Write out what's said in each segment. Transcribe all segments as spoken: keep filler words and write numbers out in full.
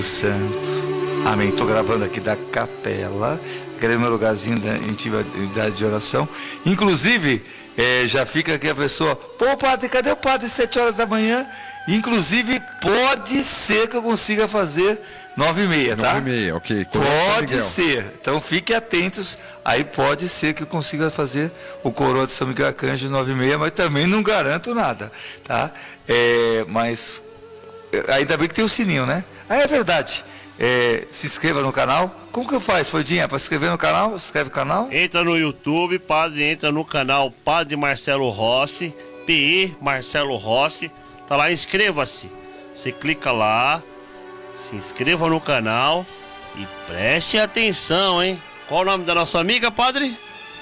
Santo. Amém. Estou gravando aqui da capela, querendo meu lugarzinho da intimidade de oração. Inclusive, é, já fica aqui a pessoa, pô, padre, cadê o padre? Sete horas da manhã. Inclusive, pode ser que eu consiga fazer nove e meia, tá? Nove e meia, ok. Pode ser. Então, fiquem atentos. Aí pode ser que eu consiga fazer o coroa de São Miguel Arcanjo nove e meia, mas também não garanto nada, tá? É, mas ainda bem que tem o sininho, né? Ah, é verdade. É, se inscreva no canal. Como que eu faço, Fordinha? Para se inscrever no canal? Se inscreve no canal? Entra no YouTube, padre, entra no canal Padre Marcelo Rossi, P E Marcelo Rossi. Tá lá, inscreva-se. Você clica lá, se inscreva no canal e preste atenção, hein? Qual o nome da nossa amiga, padre?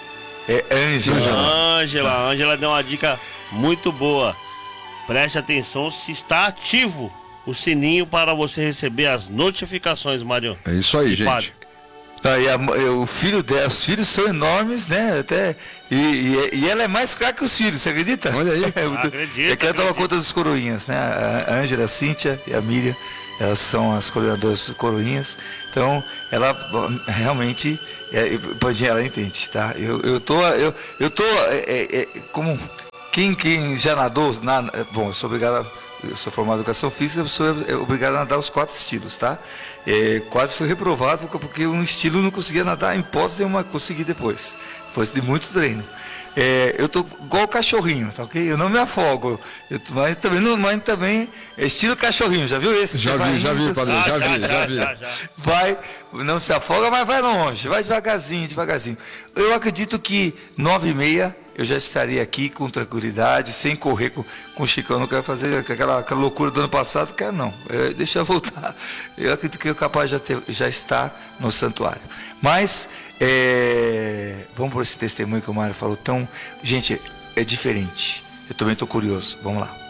É Ângela. Ângela, Ângela deu uma dica muito boa. Preste atenção se está ativo o sininho para você receber as notificações, Mário. É isso aí, e gente. Padre. Aí a, o filho dela, os filhos são enormes, né? Até, e, e, e ela é mais cara que os filhos, você acredita? Olha aí. É, Acredito, é que ela toma conta dos coroinhas, né? A Ângela, a Cíntia e a Miriam, elas são as coordenadoras dos coroinhas. Então, ela realmente, é, ela entende, tá? Eu, eu tô, eu, eu tô, é, é, como quem, quem já nadou, na, bom, eu sou obrigado a eu sou formado em educação física, eu sou obrigado a nadar os quatro estilos, tá? É, quase fui reprovado porque um estilo não conseguia nadar, em hipótese nenhuma consegui depois, depois de muito treino. É, eu tô igual o cachorrinho, tá ok? Eu não me afogo, eu, mas também, não, mas também é estilo cachorrinho, já viu esse? Já vi, já vi, padre, já vi, já vi. Vai, não se afoga, mas vai longe, vai devagarzinho, devagarzinho. Eu acredito que nove e meia eu já estaria aqui com tranquilidade, sem correr com, com o Chicão. Não quero fazer aquela, aquela loucura do ano passado, quero não. É, deixa eu voltar. Eu acredito que eu capaz de já, ter, já estar no santuário. Mas, é, vamos por esse testemunho que o Mário falou. Então, gente, é diferente. Eu também estou curioso. Vamos lá.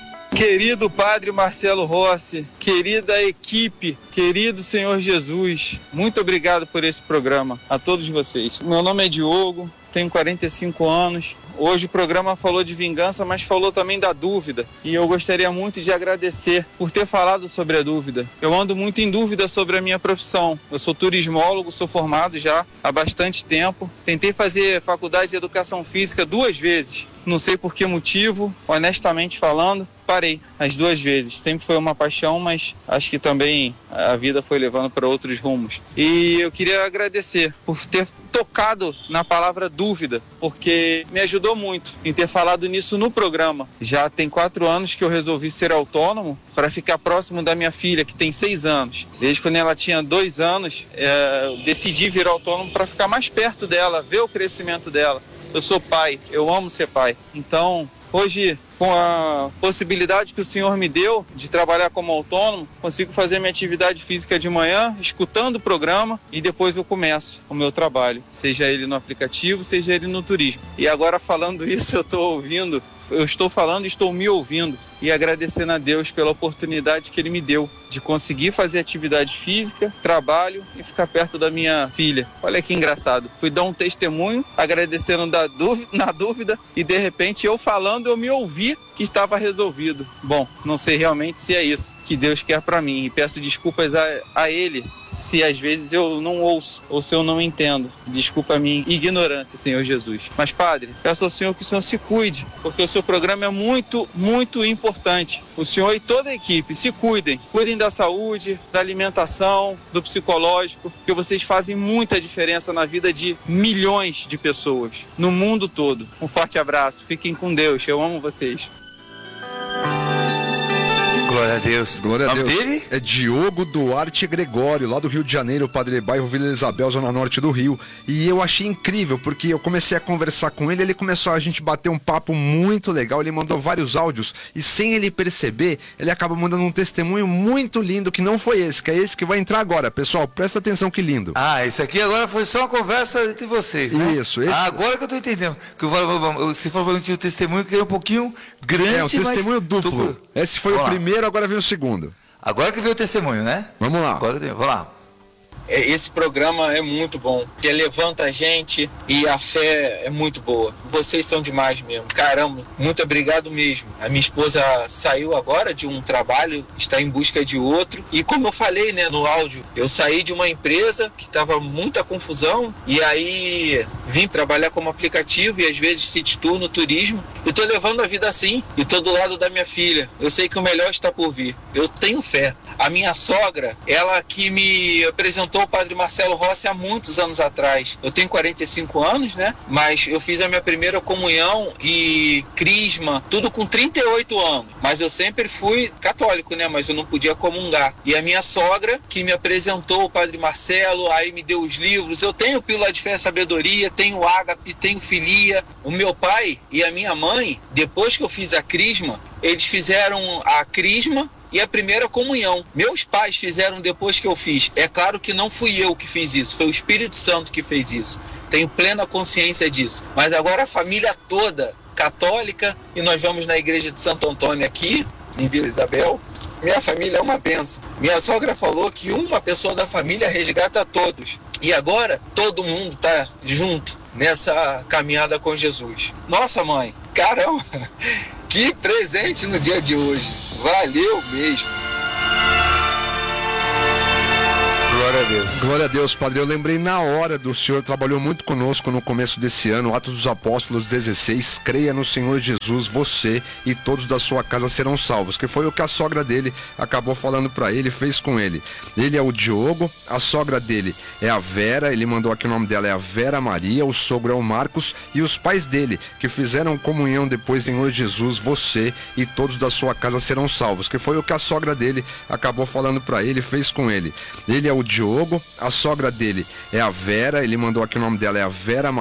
Querido Padre Marcelo Rossi, querida equipe, querido Senhor Jesus, muito obrigado por esse programa, a todos vocês. Meu nome é Diogo, tenho quarenta e cinco anos. Hoje o programa falou de vingança, mas falou também da dúvida. E eu gostaria muito de agradecer por ter falado sobre a dúvida. Eu ando muito em dúvida sobre a minha profissão. Eu sou turismólogo, sou formado já há bastante tempo. Tentei fazer faculdade de educação física duas vezes. Não sei por que motivo, honestamente falando, parei as duas vezes. Sempre foi uma paixão, mas acho que também a vida foi levando para outros rumos. E eu queria agradecer por ter tocado na palavra dúvida, porque me ajudou muito em ter falado nisso no programa. Já tem quatro anos que eu resolvi ser autônomo para ficar próximo da minha filha, que tem seis anos. Desde quando ela tinha dois anos, é, eu decidi vir autônomo para ficar mais perto dela, ver o crescimento dela. Eu sou pai, eu amo ser pai. Então, hoje, com a possibilidade que o Senhor me deu de trabalhar como autônomo, consigo fazer minha atividade física de manhã, escutando o programa, e depois eu começo o meu trabalho, seja ele no aplicativo, seja ele no turismo. E agora, falando isso, eu estou ouvindo, eu estou falando e estou me ouvindo, e agradecendo a Deus pela oportunidade que Ele me deu de conseguir fazer atividade física, trabalho e ficar perto da minha filha. Olha que engraçado. Fui dar um testemunho, agradecendo da dúvida, na dúvida, e de repente eu falando, eu me ouvi que estava resolvido. Bom, não sei realmente se é isso que Deus quer para mim, e peço desculpas a, a Ele se às vezes eu não ouço ou se eu não entendo. Desculpa a minha ignorância, Senhor Jesus. Mas, Padre, peço ao Senhor que o Senhor se cuide, porque o seu programa é muito, muito importante. O Senhor e toda a equipe se cuidem. Cuidem da saúde, da alimentação, do psicológico, porque vocês fazem muita diferença na vida de milhões de pessoas, no mundo todo. Um forte abraço. Fiquem com Deus. Eu amo vocês. Glória a Deus. Glória a Deus. Dele? É Diogo Duarte Gregório, lá do Rio de Janeiro, Padre Bairro Vila Isabel, zona norte do Rio. E eu achei incrível, porque eu comecei a conversar com ele, ele começou a gente bater um papo muito legal, ele mandou vários áudios, e sem ele perceber, ele acaba mandando um testemunho muito lindo, que não foi esse, que é esse que vai entrar agora. Pessoal, presta atenção que lindo. Ah, esse aqui agora foi só uma conversa entre vocês, né? Isso, esse... Ah, agora que eu tô entendendo. Que você falou que o testemunho que é um pouquinho grande, É, o testemunho mas... duplo. Tô... Esse foi Vamos o lá. primeiro, agora vem o segundo. Agora que veio o testemunho, né? Vamos lá. Agora que... Vamos lá. esse programa é muito bom, que levanta a gente e a fé é muito boa. Vocês são demais mesmo, caramba, muito obrigado mesmo. A minha esposa saiu agora de um trabalho, está em busca de outro, e como eu falei, né, no áudio, eu saí de uma empresa que estava muita confusão, e aí vim trabalhar como aplicativo e às vezes city tour no turismo, e tô levando a vida assim, e tô do lado da minha filha. Eu sei que o melhor está por vir, eu tenho fé. A minha sogra, ela que me apresentou o Padre Marcelo Rossi há muitos anos atrás. Eu tenho quarenta e cinco anos, né? Mas eu fiz a minha primeira comunhão e crisma, tudo com trinta e oito anos. Mas eu sempre fui católico, né? Mas eu não podia comungar. E a minha sogra, que me apresentou o Padre Marcelo, aí me deu os livros. Eu tenho Pílula de Fé e Sabedoria, tenho Ágape, tenho Filia. O meu pai e a minha mãe, depois que eu fiz a crisma, eles fizeram a crisma e a primeira comunhão. Meus pais fizeram depois que eu fiz. É claro que não fui eu que fiz isso, foi o Espírito Santo que fez isso. Tenho plena consciência disso. Mas agora a família toda católica, e nós vamos na igreja de Santo Antônio aqui, em Vila Isabel. Minha família é uma bênção. Minha sogra falou que uma pessoa da família resgata todos. E agora todo mundo está junto nessa caminhada com Jesus. Nossa, mãe, caramba, que presente no dia de hoje. Valeu mesmo. Glória a Deus. Glória a Deus, Padre. Eu lembrei na hora do senhor, trabalhou muito conosco no começo desse ano, Atos dos Apóstolos dezesseis, creia no Senhor Jesus, você e todos da sua casa serão salvos, que foi o que a sogra dele acabou falando pra ele, fez com ele. Ele é o Diogo, a sogra dele é a Vera, ele mandou aqui o nome dela, é a Vera Maria, o sogro é o Marcos, e os pais dele, que fizeram comunhão depois, Senhor Jesus, você e todos da sua casa serão salvos, que foi o que a sogra dele acabou falando pra ele, fez com ele. Ele é o Diogo, a sogra dele é a Vera, ele mandou aqui o nome dela, é a Vera